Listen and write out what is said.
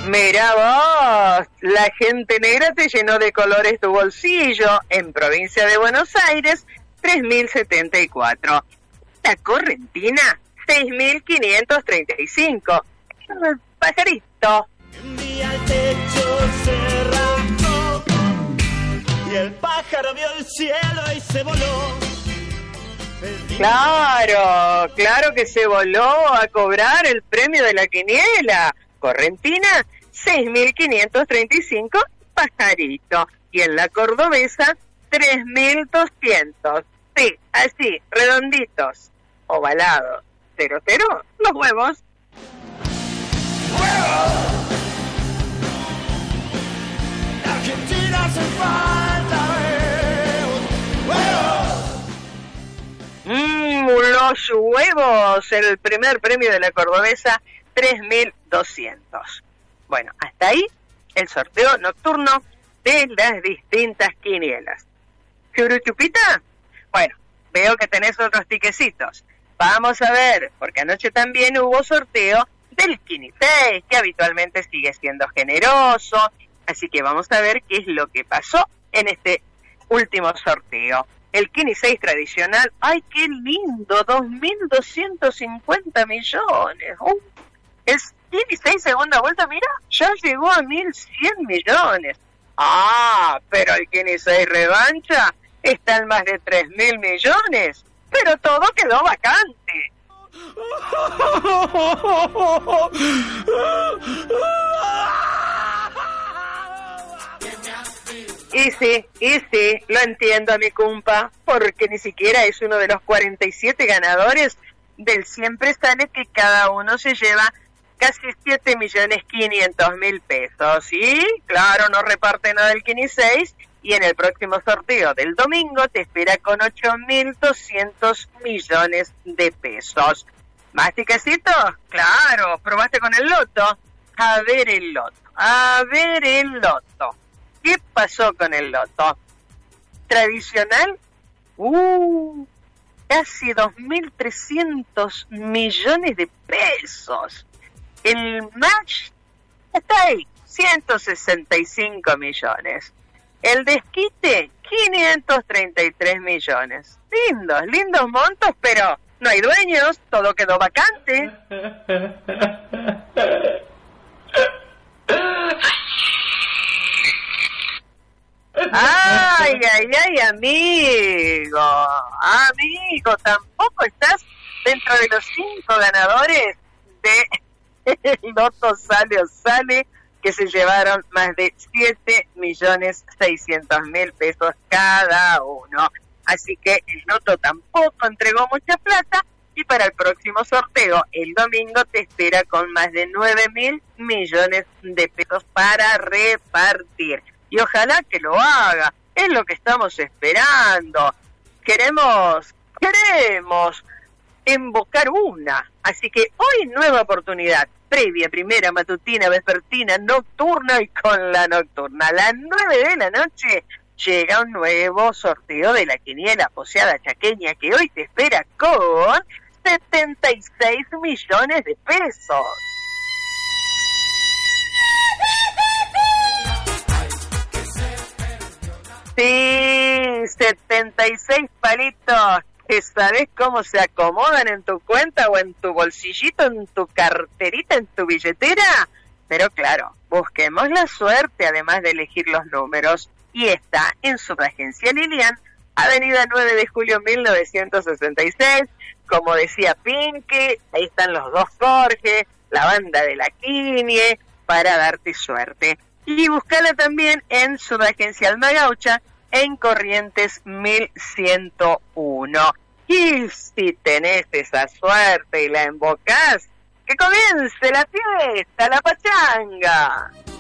Mirá vos, la gente negra te llenó de colores tu bolsillo. En provincia de Buenos Aires, 3.074. La correntina, 6.535. Pajarito. Un día el techo se rasgó y el pájaro vio el cielo y se voló. Claro que se voló a cobrar el premio de la quiniela. Correntina, 6.535, pajarito. Y en la cordobesa, 3.200. Sí, así, redonditos, ovalados. 0, los huevos. Argentina hace falta Los huevos, el primer premio de la cordobesa, 3.200. Bueno, hasta ahí el sorteo nocturno de las distintas quinielas. ¿Churuchupita? Bueno, veo que tenés otros tiquecitos. Vamos a ver, porque anoche también hubo sorteo del Quini 6, que habitualmente sigue siendo generoso. Así que vamos a ver qué es lo que pasó en este último sorteo. El Quini 6 tradicional, ¡ay, qué lindo! 2.250 millones. El Quini 6 segunda vuelta, mira, ya llegó a 1.100 millones. Ah, pero el Quini 6 revancha está en más de 3.000 millones. Pero todo quedó vacante. Y sí, lo entiendo, mi compa, porque ni siquiera es uno de los 47 ganadores del Siempre Sale, que cada uno se lleva casi 7.500.000 pesos. Y claro, no reparte nada el Quini 6, y en el próximo sorteo del domingo te espera con 8.200 millones de pesos. ¿Más tiquecitos? Claro, probaste con el loto. A ver el loto. ¿Qué pasó con el loto? Tradicional, casi 2.300 millones de pesos. El match está ahí, 165 millones. El desquite, 533 millones. Lindos montos, pero no hay dueños, todo quedó vacante. Ay, amigo, tampoco estás dentro de los 5 ganadores de Loto Sale, que se llevaron más de 7.600.000 pesos cada uno. Así que el Loto tampoco entregó mucha plata, y para el próximo sorteo, el domingo, te espera con más de 9.000 millones de pesos para repartir. Y ojalá que lo haga, es lo que estamos esperando. Queremos invocar una. Así que hoy nueva oportunidad, previa, primera, matutina, vespertina, nocturna, y con la nocturna a las 9 de la noche llega un nuevo sorteo de la quiniela poseada chaqueña, que hoy te espera con 76 millones de pesos. Sí, 76 palitos, que sabes cómo se acomodan en tu cuenta o en tu bolsillito, en tu carterita, en tu billetera. Pero claro, busquemos la suerte, además de elegir los números. Y está en Subagencia Lilian, Avenida 9 de Julio 1966. Como decía Pinky, ahí están los dos Jorge, la banda de la Quinie, para darte suerte. Y búscala también en Subagencia Almagaucha, en Corrientes 1101. Y si tenés esa suerte y la invocás, que comience la fiesta, la pachanga.